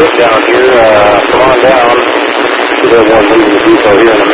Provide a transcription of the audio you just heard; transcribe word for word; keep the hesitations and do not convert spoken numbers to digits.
down here. Uh, come on down. Should have one leaving the depot here in a minute.